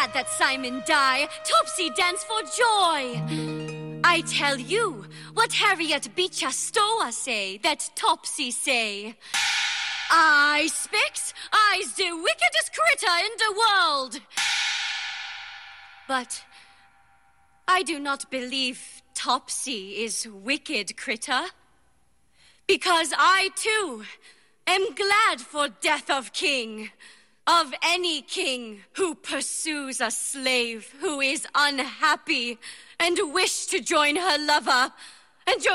glad that Simon die. Topsy dance for joy. I tell you, what Harriet Beecher Stowe say, that Topsy say. I specs, I's the wickedest critter in the world. But I do not believe Topsy is wicked critter. Because I, too, am glad for death of king. Of any king who pursues a slave who is unhappy and wish to join her lover. And